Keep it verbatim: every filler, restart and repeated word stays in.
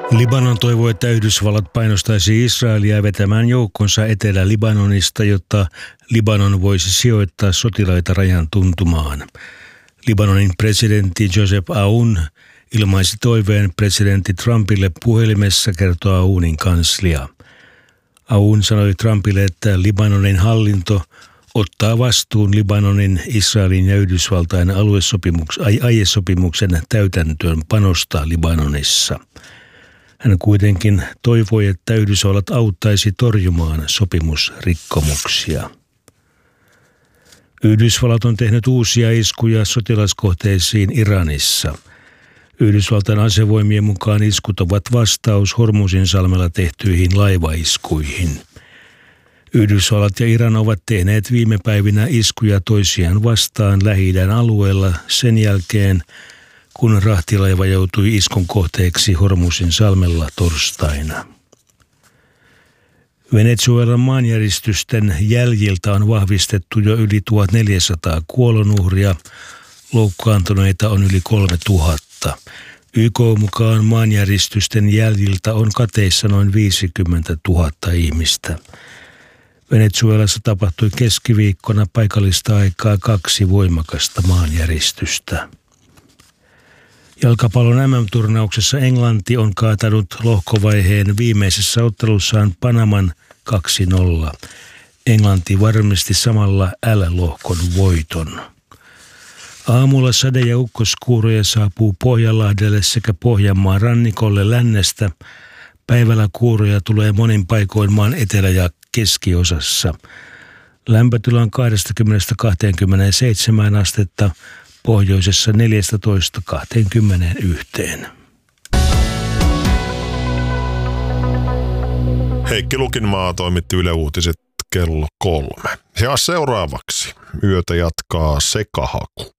Libanon toivoo, että Yhdysvallat painostaisi Israelia vetämään joukkonsa Etelä-Libanonista, jotta Libanon voisi sijoittaa sotilaita rajan tuntumaan. Libanonin presidentti Joseph Aoun ilmaisi toiveen presidentti Trumpille puhelimessa, kertoo Aounin kanslia. Aoun sanoi Trumpille, että Libanonin hallinto ottaa vastuun Libanonin, Israelin ja Yhdysvaltain aluesopimuksen, aiesopimuksen täytäntöön panosta Libanonissa. Hän kuitenkin toivoi, että Yhdysvallat auttaisi torjumaan sopimusrikkomuksia. Yhdysvallat on tehnyt uusia iskuja sotilaskohteisiin Iranissa. Yhdysvaltain asevoimien mukaan iskut ovat vastaus Hormuzinsalmella tehtyihin laivaiskuihin. Yhdysvallat ja Iran ovat tehneet viime päivinä iskuja toisiaan vastaan Lähi-idän alueella sen jälkeen, kun rahtilaiva joutui iskun kohteeksi Hormuzinsalmella torstaina. Venezuelan maanjäristysten jäljiltä on vahvistettu jo yli tuhatneljäsataa kuolonuhria, loukkaantuneita on yli kolmetuhatta. Y K mukaan maanjäristysten jäljiltä on kateissa noin viisikymmentätuhatta ihmistä. Venezuelassa tapahtui keskiviikkona paikallista aikaa kaksi voimakasta maanjäristystä. Jalkapallon M M-turnauksessa Englanti on kaatanut lohkovaiheen viimeisessä ottelussaan Panaman kaksi nolla. Englanti varmisti samalla L-lohkon voiton. Aamulla sade- ja ukkoskuuroja saapuu Pohjanlahdelle sekä Pohjanmaan rannikolle lännestä. Päivällä kuuroja tulee monin paikoin maan etelä- ja keskiosassa. Lämpötila on kaksikymmentä kaksikymmentäseitsemän astetta, pohjoisessa neljätoista kaksikymmentäyksi. Heikki Lukinmaa toimitti Yle Uutiset kello kolme. Ja seuraavaksi yötä jatkaa Sekahaku.